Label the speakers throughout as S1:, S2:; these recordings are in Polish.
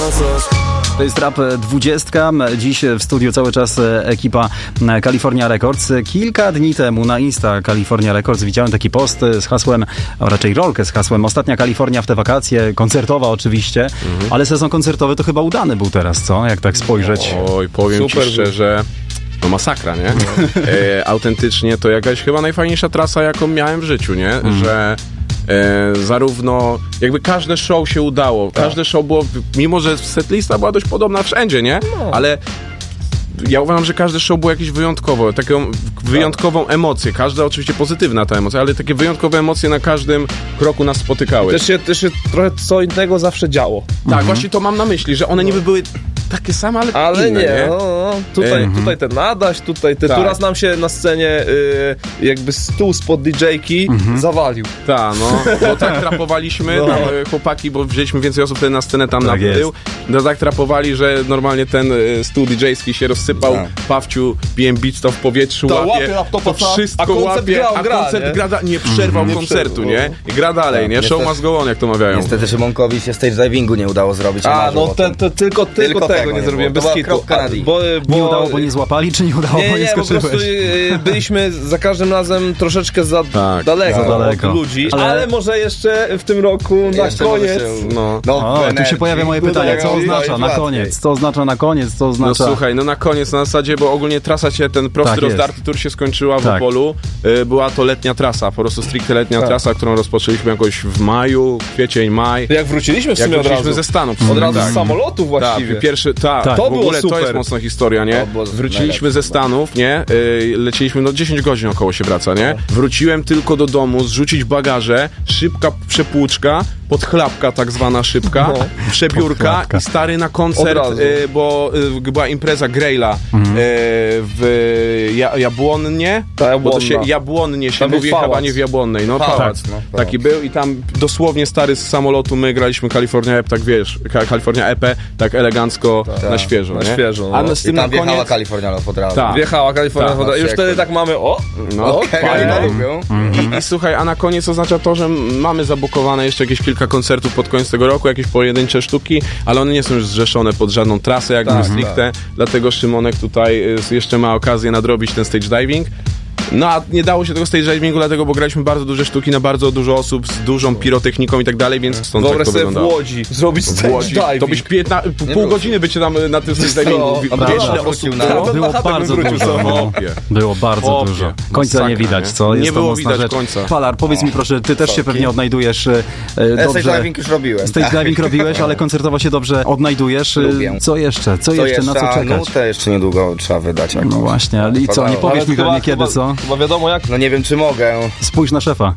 S1: To jest Rap 20. Dziś w studiu cały czas ekipa California Records. Kilka dni temu na Insta California Records widziałem taki post z hasłem, a raczej rolkę z hasłem Ostatnia Kalifornia w te wakacje, koncertowa oczywiście, ale sezon koncertowy to chyba udany był teraz, co? Jak tak spojrzeć.
S2: Oj, powiem ci szczerze, no masakra, nie? Autentycznie to jakaś chyba najfajniejsza trasa, jaką miałem w życiu, nie? Że zarówno jakby każde show się udało, każde show było, mimo że setlista była dość podobna wszędzie, nie? Ale ja uważam, że każde show było jakieś wyjątkowe, taką wyjątkową emocję, każda oczywiście pozytywna ta emocja, ale takie wyjątkowe emocje na każdym kroku nas spotykały.
S3: Też się trochę co innego zawsze działo.
S2: Tak, właśnie to mam na myśli, że one niby były takie same, ale inne, nie?
S3: Tutaj ten Adaś, tutaj ten,
S2: tak.
S3: tu raz nam się na scenie jakby stół spod DJ-ki zawalił.
S2: Tak, bo tak trapowaliśmy, tam, chłopaki, bo wzięliśmy więcej osób wtedy na scenę tam
S1: tak
S2: na tył, tak trapowali, że normalnie ten stół DJ-ski się rozsypał, Pawciu, BM Beats to w powietrzu łapie, to wszystko łapie, a koncert gra, nie przerwał koncertu, nie? I gra dalej, nie? Show must go on, jak to mawiają.
S4: Niestety Szymonkowi się stage divingu nie udało zrobić.
S3: Tylko tego nie zrobiłem, bez hitu.
S1: Nie udało, bo nie złapali, czy nie udało, bo nie skoczyłeś?
S3: Po prostu byliśmy za każdym razem troszeczkę za daleko od ludzi, ale może jeszcze w tym roku na koniec.
S1: Tu się pojawia moje pytanie, co oznacza na koniec? Co oznacza na koniec? Co oznacza...
S2: No słuchaj, na koniec na zasadzie, bo ogólnie trasa się, ten prosty rozdarty tour się skończyła w Opolu. Była to letnia trasa, po prostu stricte letnia trasa, którą rozpoczęliśmy jakoś w maju, kwiecień, maj.
S3: Jak wróciliśmy w sumie od razu.
S2: ze Stanów.
S3: Od razu z samolotu właściwie.
S2: To w ogóle to jest mocna historia, nie? Wróciliśmy ze Stanów, nie? Leciliśmy, 10 godzin około się wraca, nie? Wróciłem tylko do domu, zrzucić bagaże, szybka przepłuczka, podchlapka tak zwana szybka, przebiórka i stary na koncert, bo była impreza Grejla w Jabłonnie, bo to się Jabłonnie się mówi, chyba nie w Jabłonnej, pałac. Taki był i tam dosłownie stary z samolotu my graliśmy California EP, tak wiesz, California EP, tak elegancko na świeżo, nie?
S4: A z tym tam wjechała California od razu.
S3: Wjechała California od razu. Już wtedy tak mamy,
S2: I słuchaj, a na koniec oznacza to, że mamy zabukowane jeszcze jakieś kilka koncertów pod koniec tego roku, jakieś pojedyncze sztuki, ale one nie są już zrzeszone pod żadną trasę, jakby stricte, dlatego Szymonek tutaj jeszcze ma okazję nadrobić ten stage diving. No a nie dało się tego stage divingu, dlatego, bo graliśmy bardzo duże sztuki na bardzo dużo osób z dużą pirotechniką i tak dalej, więc stąd tak to wyglądało.
S3: w Łodzi zrobić stage diving.
S2: To byś pół godziny by cię tam na tym stage divingu.
S1: Było bardzo dużo. Końca nie widać, co?
S2: Nie było widać końca.
S1: Palar, powiedz mi proszę, ty też się pewnie odnajdujesz dobrze.
S4: Stage diving już robiłem.
S1: Stage diving robiłeś, ale koncertowo się dobrze odnajdujesz. Co jeszcze? Co jeszcze? Na co czekać?
S4: Nutę jeszcze niedługo trzeba wydać.
S1: No właśnie, i co? Nie powiesz mi pewnie kiedy, co?
S3: Chyba wiadomo jak.
S4: No nie wiem, czy mogę.
S1: Spójrz na szefa.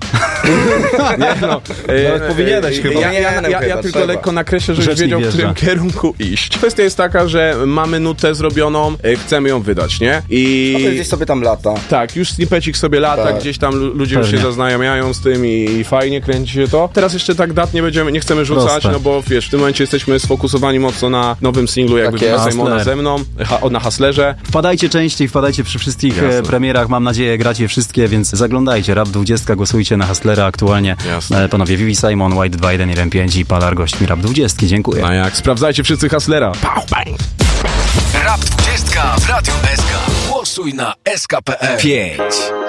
S3: Nawet powinieneś chyba.
S2: Ja tylko lekko nakreślę, żebyś wiedział, w którym kierunku iść. Kwestia jest taka, że mamy nutę zrobioną, chcemy ją wydać, nie? I
S4: gdzieś sobie tam lata.
S2: Tak, już snippecik sobie lata, gdzieś tam ludzie już się zaznajamiają z tym i fajnie kręci się to. Teraz jeszcze tak dat nie chcemy rzucać, no bo wiesz, w tym momencie jesteśmy sfokusowani mocno na nowym singlu, jakby Simona ze mną, na Hustlerze.
S1: Wpadajcie częściej, wpadajcie przy wszystkich premierach, mam nadzieję, gracie wszystkie, więc zaglądajcie. Rap 20, głosujcie na Hustlera aktualnie. Panowie Vivi Simon, White 2115 i Palar gośćmi Rap 20. Dziękuję.
S2: A jak? Sprawdzajcie wszyscy Hustlera.
S5: Rap 20 w Radiu SK. Głosuj na SK.pl 5.